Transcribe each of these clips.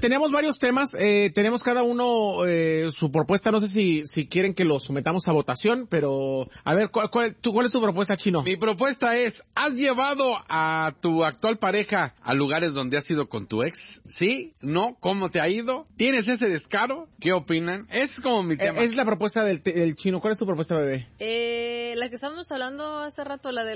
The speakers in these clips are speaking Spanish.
teníamos varios temas, tenemos cada uno su propuesta, no sé si quieren que lo sometamos a votación, pero a ver, ¿cuál es tu propuesta, Chino? Mi propuesta es, ¿has llevado a tu actual pareja a lugares donde has ido con tu ex? ¿Sí? ¿No? ¿Cómo te ha ido? ¿Tienes ese descaro? ¿Qué opinan? Es como mi tema. Es la propuesta del Chino. ¿Cuál es tu propuesta, bebé? La que estábamos hablando hace rato, de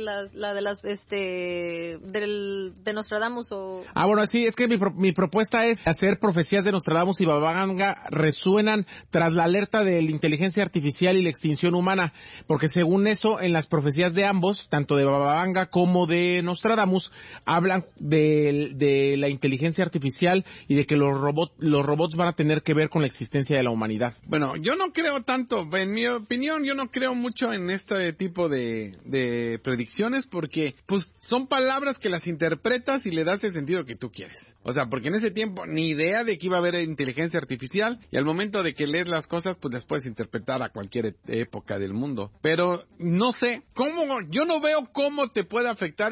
Nostradamus o... Bueno, sí, es que mi propuesta es hacer profecías de Nostradamus y Baba Vanga resuenan tras la alerta de la inteligencia artificial y la extinción humana, porque según eso, en las profecías de ambos, tanto de Baba Vanga como de Nostradamus, hablan de la inteligencia artificial y de que los robots van a tener que ver con la existencia de la humanidad. Bueno, yo no creo tanto, en mi opinión, yo no creo mucho en este tipo de predicciones porque, pues, son palabras que las interpretas y le das el sentido que tú quieres. O sea, porque en ese tiempo ni idea de que iba a haber inteligencia artificial y al momento de que lees las cosas, pues las puedes interpretar a cualquier época del mundo. Pero no sé, yo no veo cómo te puede afectar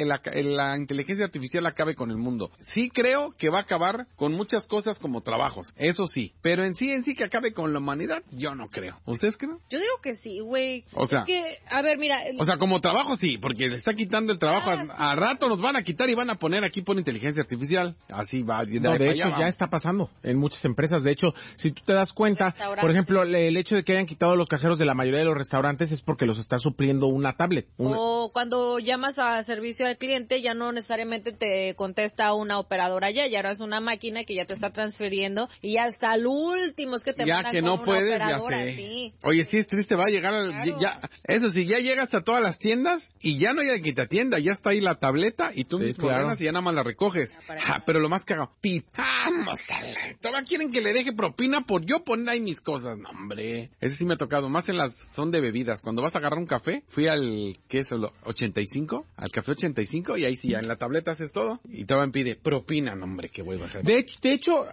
la inteligencia artificial acabe con el mundo. Sí creo que va a acabar con muchas cosas como trabajos, eso sí. Pero en sí que acabe con la humanidad, yo no creo. ¿Ustedes creen? Yo digo que sí, güey. O sea, es que, a ver, mira... O sea, como trabajo sí, porque le está quitando el trabajo. A rato nos van a quitar y van a poner aquí por inteligencia artificial. Así va. De hecho, ya está pasando en muchas empresas. De hecho, si tú te das cuenta, por ejemplo, el hecho de que hayan quitado los cajeros de la mayoría de los restaurantes es porque los está supliendo una tablet. O cuando llamas a servicio al cliente, ya no necesariamente te contesta una operadora ya ahora es una máquina que ya te está transfiriendo y ya hasta el último es que te mandan que con no una puedes, operadora, ya sé. sí. Oye, sí es triste, va a llegar Claro. eso sí, ya llegas a todas las tiendas y ya no hay que te atienda, ya está ahí la tableta y tú mismo ganas y ya nada más la recoges. Pero lo más cagado, vamos todavía quieren que le deje propina por yo poner ahí mis cosas. No, hombre, ese sí me ha tocado, más son de bebidas. Cuando vas a agarrar un café, fui al, ¿qué es eso? 85, al café 85 y ahí sí, ya en la tableta haces todo y todavía me pide propina, no, hombre, que voy a bajar. De hecho,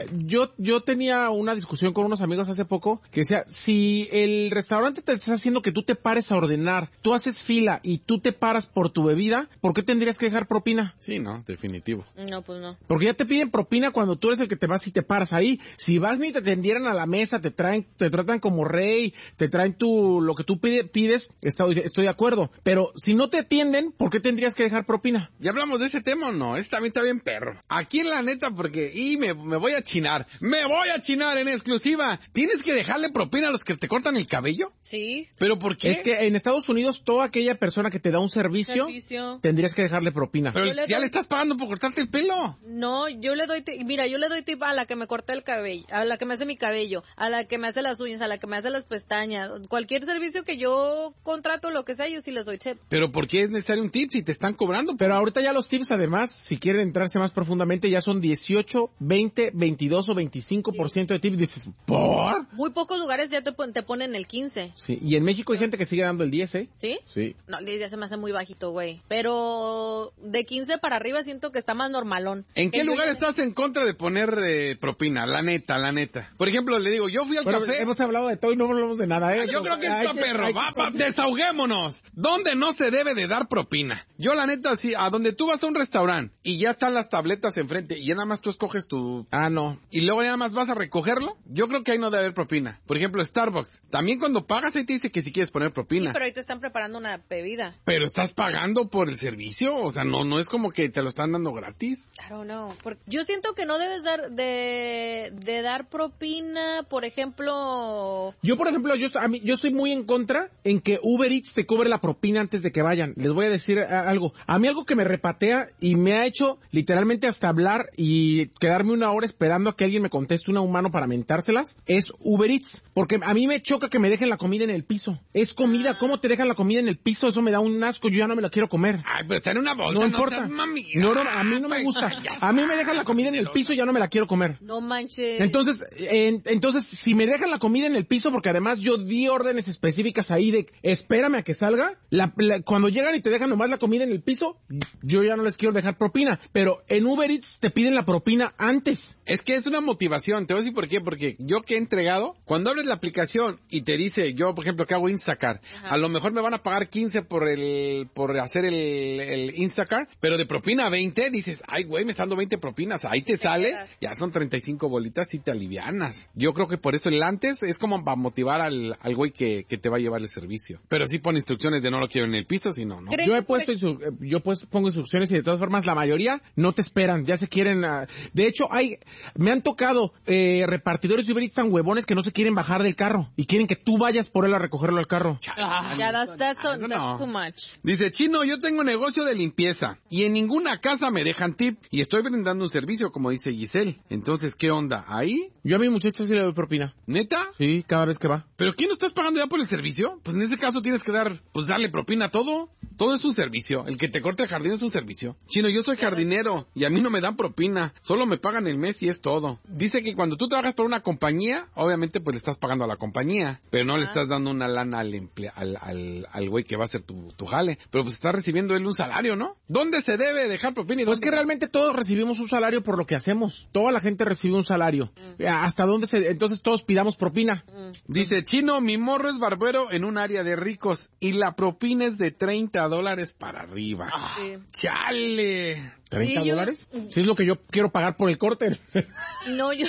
yo tenía una discusión con unos amigos hace poco que decía, si el restaurante te está haciendo que tú te pares a ordenar, tú haces fila y tú te paras por tu bebida, ¿por qué tendrías que dejar propina? Sí, no, definitivo. No, pues no. Porque ya te piden propina cuando tú eres el que te vas y te paras ahí. Si vas ni te atendieran a la mesa, te tratan como rey, te traen lo que tú pides, estoy de acuerdo. Pero si no te atienden, ¿por qué tendrías que dejar propina? ¿Ya hablamos de ese tema o no? También está bien perro. Aquí en la neta, porque, me voy a chinar. ¡Me voy a chinar en exclusiva! ¿Tienes que dejarle propina a los que te cortan el cabello? Sí. ¿Pero por qué? Es que en Estados Unidos, toda aquella persona que te da un servicio. Tendrías que dejarle propina. Pero ya le estás pagando por cortarte el pelo. No, yo le doy tip a la que me corta el cabello, a la que me hace mi cabello, a la que me hace las uñas, a la que me hace las pestañas. Cualquier servicio que yo contrato, lo que sea, yo sí les doy tip. ¿Pero por qué es necesario un tip si te están cobrando? Pero ahorita ya los tips, además, si quieren entrarse más profundamente, ya son 18, 20, 22 o 25% de tips. Dices, ¿por? Muy pocos lugares ya te ponen el 15. Sí, y en México hay gente que sigue dando el 10, ¿eh? ¿Sí? Sí. No, el 10 ya se me hace muy bajito, güey. Pero de 15 para arriba siento que está más normalón. ¿En qué lugar estás en contra de poner propina? La neta. Por ejemplo, le digo, yo fui al café. Hemos hablado de todo y no hablamos de nada, ¿eh? Yo creo que está perro. Desahoguémonos. ¿Dónde no se debe de dar propina? Yo la neta, sí, a donde tú vas a un restaurante y ya están las tabletas enfrente y ya nada más tú escoges tu... no. Y luego ya nada más vas a recogerlo, yo creo que ahí no debe haber propina. Por ejemplo, Starbucks. También cuando pagas ahí te dice que si quieres poner propina. Sí, pero ahí te están preparando una bebida. Pero estás pagando por el servicio, o sea, no es como que te lo están dando gratis. Claro, no. Yo siento que no debes de dar propina, por ejemplo... Yo estoy muy en contra en que Uber Eats te cobre la propina antes de que vayan. Les voy a decir algo. A mí algo que me repatea y me ha hecho literalmente hasta hablar y quedarme una hora esperando a que alguien me conteste, un humano, para mentárselas, es Uber Eats. Porque a mí me choca que me dejen la comida en el piso. Es comida, ¿cómo te dejan la comida en el piso? Eso me da un asco, yo ya no me la quiero comer. Ay, pero está en una bolsa, no importa. No, a mí no me gusta. A mí me dejan la comida en el piso y ya no me la quiero comer. No manches. Entonces, si me dejan la comida en el piso, porque además yo di órdenes específicas ahí de espérame a que salga, cuando llegan y te dejan nomás la comida en el piso, yo ya no les quiero dejar propina. Pero en Uber Eats te piden la propina antes. Es que es una motivación, te voy a decir por qué, porque yo que he entregado, cuando abres la aplicación y te dice, yo por ejemplo que hago Instacart, a lo mejor me van a pagar 15 por hacer el Instacart, pero de propina 20, dices, ay güey, me están dando 20 propinas, ahí te sale. jale, quieras. ya son 35 bolitas y te alivianas. Yo creo que por eso el antes es como para motivar al güey que te va a llevar el servicio. Pero sí pone instrucciones de no lo quiero en el piso, si no, no. ¿Crees Yo que he puesto pongo instrucciones y de todas formas la mayoría no te esperan, ya se quieren. De hecho, me han tocado repartidores de Uber Eats tan huevones que no se quieren bajar del carro y quieren que tú vayas por él a recogerlo al carro. Ya, that's no. too much. Dice, Chino, yo tengo negocio de limpieza y en ninguna casa me dejan tip y estoy brindando un servicio, como dice Giselle. Entonces, ¿qué onda? ¿Ahí? Yo a mi muchacho sí le doy propina. ¿Neta? Sí, cada vez que va. ¿Pero quién no estás pagando ya por el servicio? Pues en ese caso tienes que darle propina a todo. Todo es un servicio. El que te corte el jardín es un servicio. Chino, yo soy jardinero y a mí no me dan propina. Solo me pagan el mes y es todo. Dice que cuando tú trabajas por una compañía, obviamente pues le estás pagando a la compañía, pero no le estás dando una lana al güey que va a hacer tu jale. Pero pues está recibiendo él un salario, ¿no? ¿Dónde se debe dejar propina y Pues dónde que no? realmente todos recibimos un salario por lo que hacemos. Toda la gente recibe un salario. ¿Hasta dónde entonces todos pidamos propina? Dice, Chino, mi morro es barbero en un área de ricos y la propina es de $30 para arriba. Sí. ¡Chale! ¿$30? Sí, Si es lo que yo quiero pagar por el corte. No, yo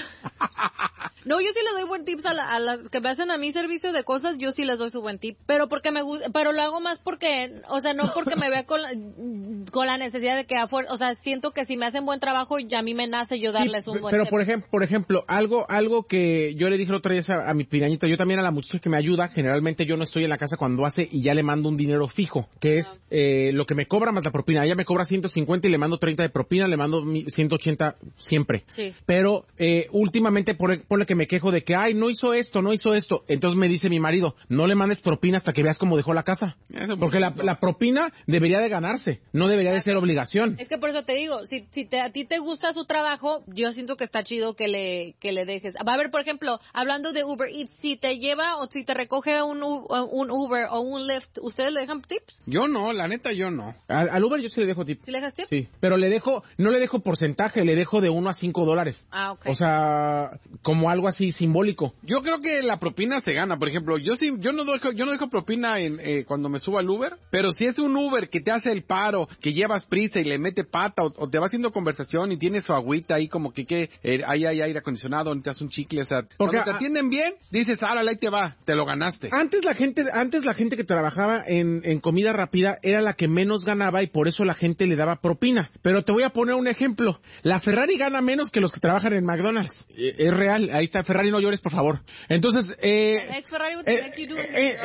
sí le doy buen tips a las que me hacen a mí servicio de cosas, yo sí les doy su buen tip, pero porque me gusta, pero lo hago más porque, o sea, no porque me vea con la necesidad de que o sea, siento que si me hacen buen trabajo, ya a mí me nace yo darles un buen pero tip. por ejemplo, algo que yo le dije la otra vez a mi pirañita, yo también a la muchacha que me ayuda, generalmente yo no estoy en la casa cuando hace y ya le mando un dinero fijo, que es lo que me cobra más la propina. Ella me cobra 150 y le mando 30 de propina, le mando 180 siempre. Sí. Pero últimamente ponle que me quejo de que, no hizo esto. Entonces me dice mi marido, no le mandes propina hasta que veas cómo dejó la casa. Eso, Porque la propina debería de ganarse, no debería de ser obligación. Es que por eso te digo, si a ti te gusta su trabajo, yo siento que está chido que le dejes. Va a ver, por ejemplo, hablando de Uber Eats, si te lleva o si te recoge un Uber o un Lyft, ¿ustedes le dejan tips? Yo no, la neta yo no. Al Uber yo sí le dejo tip. ¿Sí le dejas tips? Sí, pero no le dejo porcentaje, le dejo de $1 a $5. Ah, ok. O sea, como algo así simbólico. Yo creo que la propina se gana. Por ejemplo, yo no dejo propina cuando me subo al Uber, pero si es un Uber que te hace el paro, que llevas prisa y le mete pata o te va haciendo conversación y tiene su agüita ahí como que ahí hay aire acondicionado, te hace un chicle, o sea, Porque cuando te atienden bien, dices, árale, ahí te va, te lo ganaste. Antes la gente que trabajaba en comida rápida era la que menos ganaba y por eso la gente le daba propina. Pero te voy a poner un ejemplo. La Ferrari gana menos que los que trabajan en McDonald's. Es real. Ahí está, Ferrari, no llores, por favor. Entonces, Ex Ferrari would make you do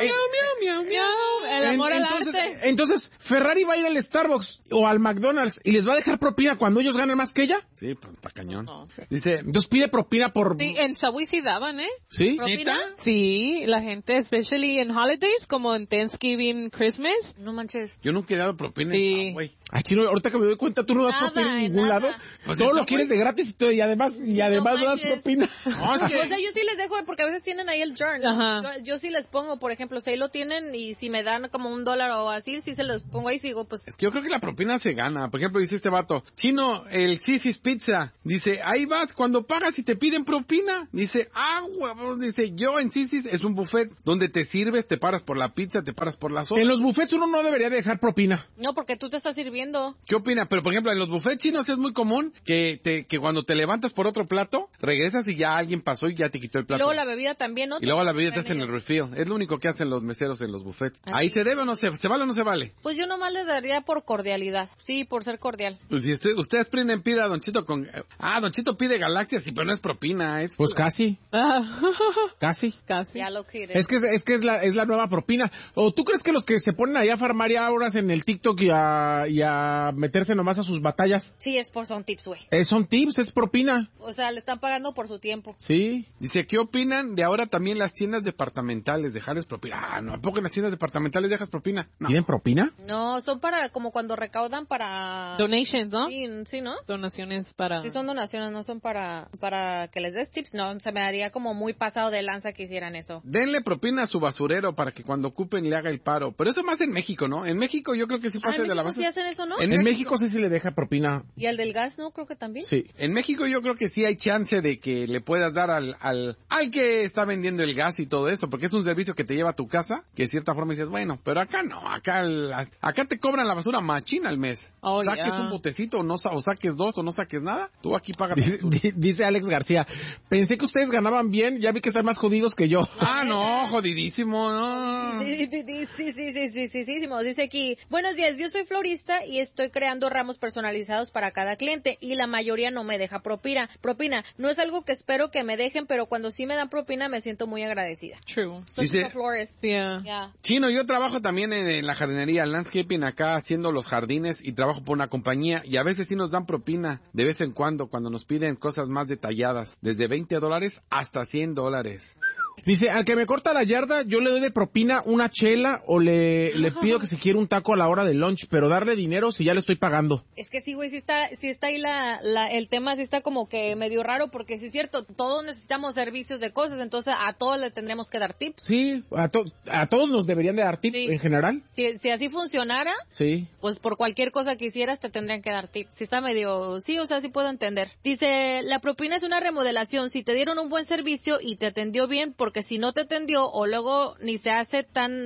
el amor al arte. Entonces, Ferrari va a ir al Starbucks o al McDonald's y les va a dejar propina cuando ellos ganan más que ella. Sí, pues está cañón. No. Dice, Entonces pide propina por... Sí, en Subway sí daban, ¿eh? ¿Sí? ¿Propina? Sí, la gente, especially en holidays, como en Thanksgiving, Christmas. No manches. yo nunca he dado propina Sí. en Subway. Ay, Chino, ahorita que me doy cuenta, tú no das Nada, propina en ningún nada. lado. Pues Todo en lo Subway. quieres de gratis y además no das manches. propina. No, es que... O sea, yo sí les dejo, porque a veces tienen ahí el jar, ¿no? Ajá. Yo sí les pongo, por ejemplo, si ahí lo tienen y si me dan como $1 o así, sí se los pongo ahí y digo, pues... Es que yo creo que la propina se gana. Por ejemplo, dice este vato, Chino, el Sisi's Pizza. Dice, ahí vas, cuando pagas y te piden propina. Dice, huevos. Dice, yo en Sisi's es un buffet donde te sirves, te paras por la pizza, te paras por la sopa. En los buffets uno no debería dejar propina. No, porque tú te estás sirviendo. ¿Qué opina? Pero, por ejemplo, en los buffets chinos es muy común que cuando te levantas por otro plato, regresas y ya alguien pasó y ya te quitó el Y plato. luego la bebida también, ¿no? Y luego la bebida te hacen el refill. Es lo único que hacen los meseros en los buffets. Ah, ¿Ahí sí. se debe o no se vale o no se vale? Pues yo nomás le daría por cordialidad. Sí, por ser cordial. Pues si ustedes pide a Don Chito con... Don Chito pide Galaxia, sí, pero no es propina, es... Pues casi. Casi. Ya lo quiere. Es que es la nueva propina. ¿O tú crees que los que se ponen allá a farmar horas en el TikTok y a meterse nomás a sus batallas, Sí, son tips, güey. son tips, es propina? O sea, le están pagando por su tiempo. Sí. Dice, ¿qué opinan de ahora también las tiendas departamentales? Dejarles propina. No, ¿a poco en las tiendas departamentales dejas propina? No. ¿Piden propina? No, son para, como cuando recaudan para... Donations, ¿no? Sí, ¿no? Donaciones para... Sí, son donaciones, no son para que les des tips. No, se me haría como muy pasado de lanza que hicieran eso. Denle propina a su basurero para que cuando ocupen le haga el paro. Pero eso más en México, ¿no? En México yo creo que sí pasa ¿En de la México base. sí hacen eso, no? En México sí se le deja. deja propina. ¿Y al del gas no? Creo que también. Sí. En México yo creo que sí hay chance de que le puedas dar al que está vendiendo el gas y todo eso, porque es un servicio que te lleva a tu casa, que de cierta forma dices, bueno, pero acá no, acá te cobran la basura machina al mes. Oh, saques yeah. un botecito o saques 2 o no saques nada, tú aquí pagas. Dice Alex García, pensé que ustedes ganaban bien, ya vi que están más jodidos que yo. Ah, no, jodidísimo, no. Sí. Dice aquí, buenos días, yo soy florista y estoy creando ramos personalizados para cada cliente y la mayoría no me deja propina. No es algo que espero que me dejen, pero cuando sí me dan propina me siento muy agradecida. True. Soy Dice- florist. Yeah. Yeah. Chino, yo trabajo también en la jardinería, landscaping acá, haciendo los jardines y trabajo por una compañía y a veces sí nos dan propina de vez en cuando nos piden cosas más detalladas, desde $20 hasta $100. Dice, al que me corta la yarda, yo le doy de propina una chela o le pido que si quiere un taco a la hora del lunch, pero darle dinero si ya le estoy pagando. Es que sí, güey, sí está ahí el tema, sí está como que medio raro, porque sí es cierto, todos necesitamos servicios de cosas, entonces a todos le tendremos que dar tips. Sí, a todos nos deberían de dar tips Sí. en general. Si así funcionara, Sí. pues por cualquier cosa que hicieras te tendrían que dar tips. Si está medio, sí, o sea, sí puedo entender. Dice, la propina es una remodelación, si te dieron un buen servicio y te atendió bien, porque si no te atendió o luego ni se hace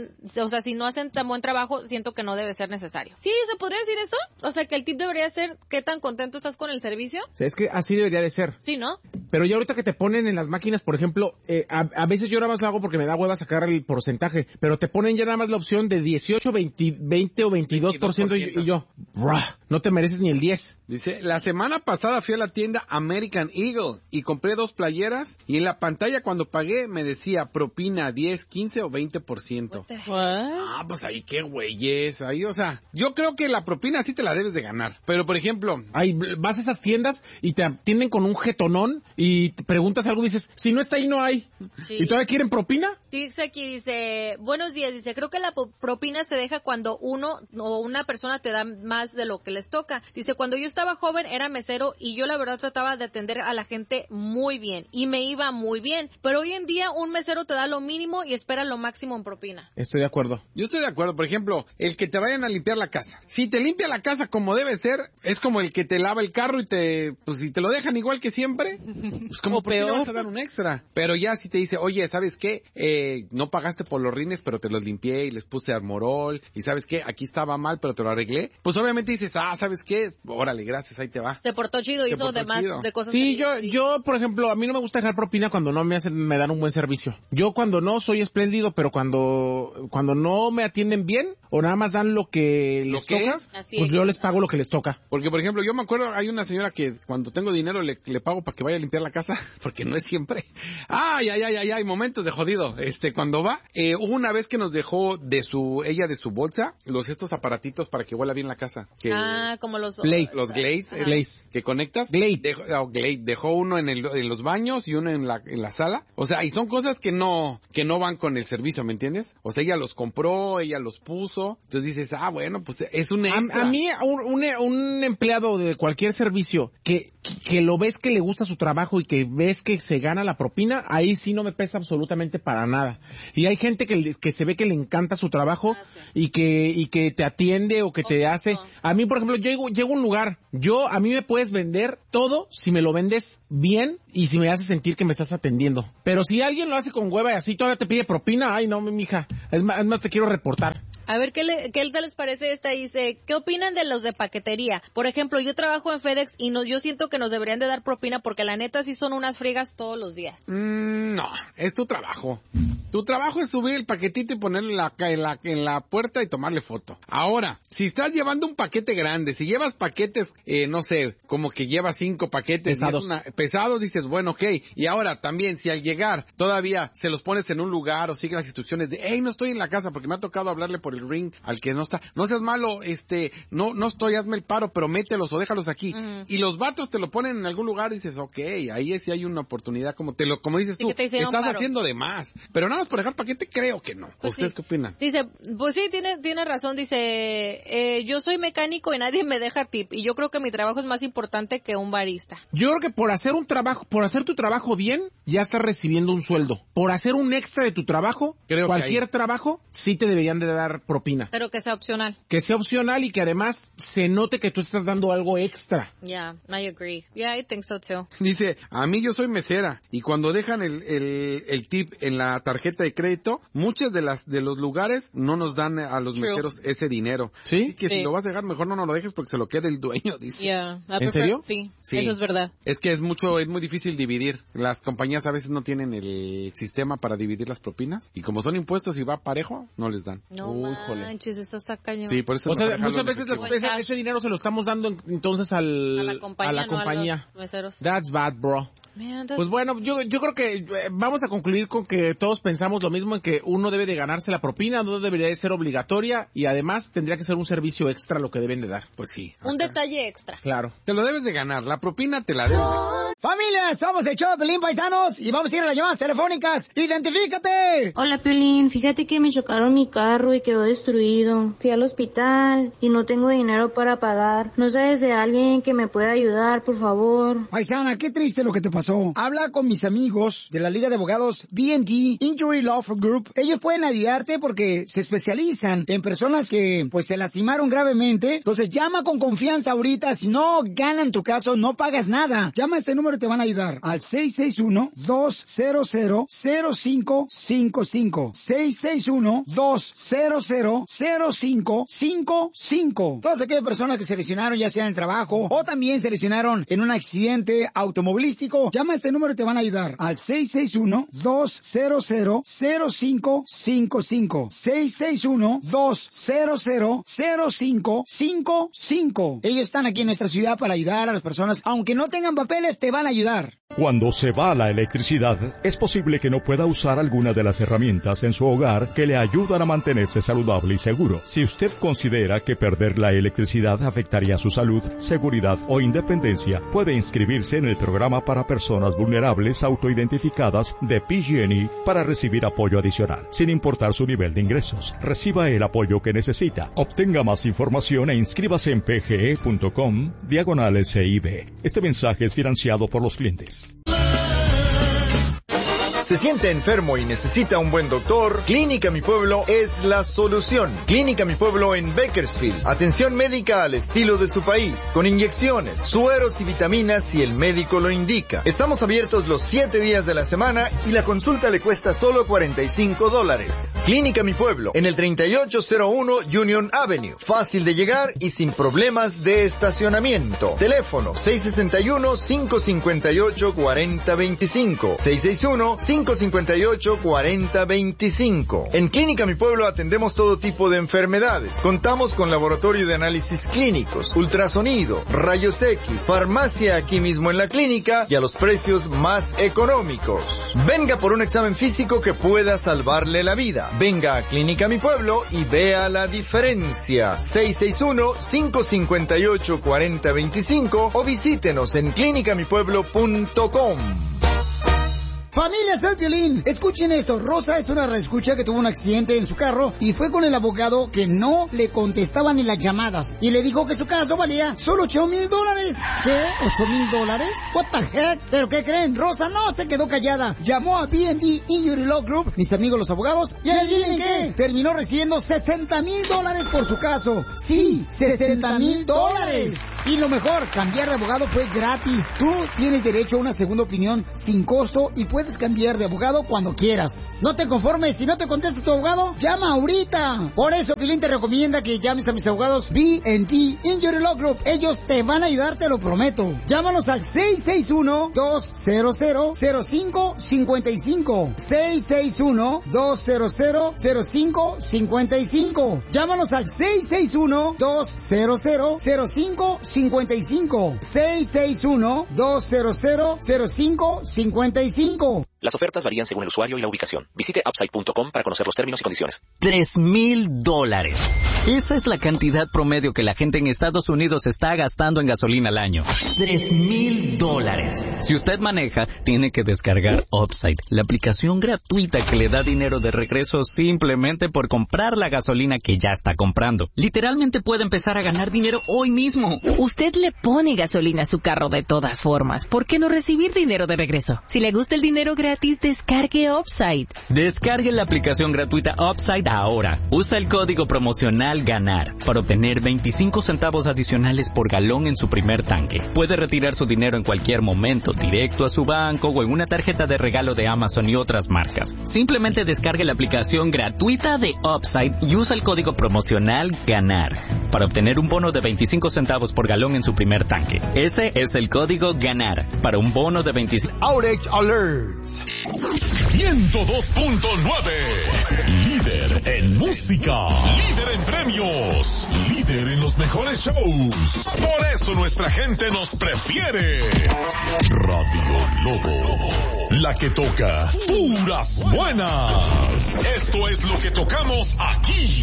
o sea, si no hacen tan buen trabajo, siento que no debe ser necesario. Sí, ¿se podría decir eso? O sea, que el tip debería ser qué tan contento estás con el servicio. O sea, es que así debería de ser. Sí, ¿no? Pero ya ahorita que te ponen en las máquinas, por ejemplo, a veces yo nada más lo hago porque me da hueva sacar el porcentaje, pero te ponen ya nada más la opción de 18, 20 o 22% y yo, "Bruh, no te mereces ni el 10. Dice, la semana pasada fui a la tienda American Eagle y compré 2 playeras y en la pantalla cuando pagué me decía propina 10, 15 o 20%. What? Ah, pues ahí qué güeyes, ahí, o sea, yo creo que la propina sí te la debes de ganar, pero por ejemplo, Ay, vas a esas tiendas y te atienden con un jetonón y te preguntas algo y dices, si no está ahí no hay. Sí. ¿Y todavía quieren propina? Dice aquí, dice, buenos días, dice, creo que la propina se deja cuando uno o una persona te da más de lo que les toca. Dice, cuando yo estaba joven era mesero y yo la verdad trataba de atender a la gente muy bien y me iba muy bien, pero hoy en día un mesero te da lo mínimo y espera lo máximo en propina. Estoy de acuerdo. yo estoy de acuerdo, por ejemplo, el que te vayan a limpiar la casa. Si te limpia la casa como debe ser, es como el que te lava el carro y pues si te lo dejan igual que siempre, pues como ¿por qué le vas a dar un extra? Pero ya si te dice, oye, ¿sabes qué? No pagaste por los rines, pero te los limpié y les puse armorol y ¿sabes qué? Aquí estaba mal, pero te lo arreglé. Pues obviamente dices, ¿sabes qué? Órale, gracias, ahí te va. Se portó chido, hizo portó demás chido. de cosas. Sí, que- yo, por ejemplo, a mí no me gusta dejar propina cuando no me dan un buen servicio. Yo cuando no soy espléndido, pero cuando no me atienden bien o nada más dan lo que les que toca, es. Así pues es. yo les pago lo que les toca. Porque, por ejemplo, yo me acuerdo, hay una señora que cuando tengo dinero le pago para que vaya a limpiar la casa, porque no es siempre. Ay, momentos de jodido. Cuando va, hubo una vez que nos dejó de su bolsa, estos aparatitos para que huela bien la casa. Que, como los... Blade. los Glaze, Ajá. Glaze. que conectas. Glade. Dejó uno en los baños y uno en la sala. O sea, y son cosas que no van con el servicio, ¿me entiendes? O sea, ella los compró, ella los puso. Entonces dices, bueno, pues es un extra. A mí, un empleado de cualquier servicio que lo ves que le gusta su trabajo y que ves que se gana la propina, ahí sí no me pesa absolutamente para nada. Y hay gente que se ve que le encanta su trabajo sí. y que te atiende o que te hace. A mí, por ejemplo, llego a un lugar, a mí me puedes vender todo si me lo vendes bien y si me hace sentir que me estás atendiendo. Pero si alguien lo hace con hueva y así todavía te pide propina, ay no, mija, es más te quiero reportar. A ver, ¿qué les parece esta? Dice, ¿qué opinan de los de paquetería? Por ejemplo, yo trabajo en FedEx y yo siento que nos deberían de dar propina porque la neta sí son unas friegas todos los días. No, es tu trabajo. Tu trabajo es subir el paquetito y ponerlo en la puerta y tomarle foto. Ahora, si estás llevando un paquete grande, si llevas paquetes, no sé, como que llevas 5 paquetes pesados, dices, bueno, ok. Y ahora también, si al llegar todavía se los pones en un lugar o sigues las instrucciones de, hey, no estoy en la casa, porque me ha tocado hablarle por el ring al que no está, no seas malo, no estoy, hazme el paro, pero mételos o déjalos aquí. Uh-huh. Y los vatos te lo ponen en algún lugar y dices, ok, ahí sí hay una oportunidad, como dices tú, estás haciendo de más. Pero nada más por dejar paquete, creo que no. Pues ¿Ustedes sí. qué opinan? Dice, pues sí, tiene razón, dice, yo soy mecánico y nadie me deja tip, y yo creo que mi trabajo es más importante que un barista. Yo creo que por hacer tu trabajo bien, ya estás recibiendo un sueldo. Por hacer un extra de tu trabajo, Creo cualquier trabajo, sí te deberían de dar propina. Pero que sea opcional. Que sea opcional y que además se note que tú estás dando algo extra. Yeah, I agree. Yeah, I think so too. Dice, a mí yo soy mesera y cuando dejan el tip en la tarjeta de crédito, muchos de los lugares no nos dan a los meseros ese dinero. ¿Sí? Así que si lo vas a dejar, mejor no nos lo dejes porque se lo queda el dueño, dice. Yeah, ¿En serio? Sí, Sí. eso es verdad. Es que es muy difícil dividir. Las compañías a veces no tienen el sistema para dividir las propinas y como son impuestos y va parejo, no les dan. No manches, eso está cañón. Sí, por eso. O sea, mejor muchas dejarlo en veces efectivo. ese dinero se lo estamos dando entonces a la compañía. No a los meseros. That's bad, bro. Man, Pues bueno, yo creo que vamos a concluir con que todos pensamos lo mismo en que uno debe de ganarse la propina, no debería de ser obligatoria y además tendría que ser un servicio extra lo que deben de dar. Pues sí. un detalle extra. Claro. Te lo debes de ganar. La propina te la debes de... Familia, somos el show de Piolín, paisanos, y vamos a ir a las llamadas telefónicas. ¡Identifícate! Hola, Piolín. Fíjate que me chocaron mi carro y quedó destruido. Fui al hospital y no tengo dinero para pagar. ¿No sabes de alguien que me pueda ayudar, por favor? Paisana, qué triste lo que te pasó. Habla con mis amigos de la Liga de Abogados B&D Injury Law Group. Ellos pueden ayudarte porque se especializan en personas que pues se lastimaron gravemente. Entonces llama con confianza ahorita. Si no ganan tu caso, no pagas nada. Llama a este número y te van a ayudar al 661-200-0555. 661-200-0555. Todas aquellas personas que se lesionaron ya sea en el trabajo o también se lesionaron en un accidente automovilístico, llama a este número y te van a ayudar al 661-200-0555. 661-200-0555. Ellos están aquí en nuestra ciudad para ayudar a las personas. Aunque no tengan papeles, te van a ayudar. Cuando se va la electricidad, es posible que no pueda usar alguna de las herramientas en su hogar que le ayudan a mantenerse saludable y seguro. Si usted considera que perder la electricidad afectaría su salud, seguridad o independencia, puede inscribirse en el programa para personas vulnerables autoidentificadas de PG&E para recibir apoyo adicional, sin importar su nivel de ingresos. Reciba el apoyo que necesita. Obtenga más información e inscríbase en pge.com/SIB. Este mensaje es financiado por los clientes. ¿Se siente enfermo y necesita un buen doctor? Clínica Mi Pueblo es la solución. Clínica Mi Pueblo en Bakersfield. Atención médica al estilo de su país, con inyecciones, sueros y vitaminas si el médico lo indica. Estamos abiertos los 7 días de la semana y la consulta le cuesta solo $45. Clínica Mi Pueblo, en el 3801 Union Avenue. Fácil de llegar y sin problemas de estacionamiento. Teléfono 661-558-4025. 661-558-4025. En Clínica Mi Pueblo atendemos todo tipo de enfermedades. Contamos con laboratorio de análisis clínicos, ultrasonido, rayos X, farmacia aquí mismo en la clínica y a los precios más económicos. Venga por un examen físico que pueda salvarle la vida. Venga a Clínica Mi Pueblo y vea la diferencia. 661-558-4025 o visítenos en clinicamipueblo.com. Familia, soy Piolín. Escuchen esto. Rosa es una reescucha que tuvo un accidente en su carro y fue con el abogado que no le contestaban en las llamadas. Y le dijo que su caso valía solo $8,000. ¿Qué? ¿$8,000? What the heck? ¿Pero qué creen? Rosa no se quedó callada. Llamó a B&D Injury Law Group, mis amigos los abogados, y adivinen qué. Terminó recibiendo $60,000 por su caso. Sí, $60,000. Y lo mejor, cambiar de abogado fue gratis. Tú tienes derecho a una segunda opinión sin costo y puedes cambiar de abogado cuando quieras. No te conformes, si no te contesta tu abogado, llama ahorita. Por eso Piolín te recomienda que llames a mis abogados B&D Injury Law Group. Ellos te van a ayudar, te lo prometo. Llámanos al 661-200-0555. 661-200-0555. Llámanos al 661-200-0555. 661-200-0555. Las ofertas varían según el usuario y la ubicación. Visite Upside.com para conocer los términos y condiciones. $3,000. Esa es la cantidad promedio que la gente en Estados Unidos está gastando en gasolina al año. $3,000. Si usted maneja, tiene que descargar Upside, la aplicación gratuita que le da dinero de regreso simplemente por comprar la gasolina que ya está comprando. Literalmente puede empezar a ganar dinero hoy mismo. Usted le pone gasolina a su carro de todas formas. ¿Por qué no recibir dinero de regreso? Si le gusta el dinero gratis, gratis, descargue Upside. Descargue la aplicación gratuita Upside ahora. Usa el código promocional GANAR para obtener 25 centavos adicionales por galón en su primer tanque. Puede retirar su dinero en cualquier momento, directo a su banco o en una tarjeta de regalo de Amazon y otras marcas. Simplemente descargue la aplicación gratuita de Upside y usa el código promocional GANAR para obtener un bono de 25 centavos por galón en su primer tanque. Ese es el código GANAR para un bono de 25. Outage Alert. 102.9. Líder en música. Líder en premios. Líder en los mejores shows. Por eso nuestra gente nos prefiere. Radio Lobo. La que toca puras buenas. Esto es lo que tocamos aquí.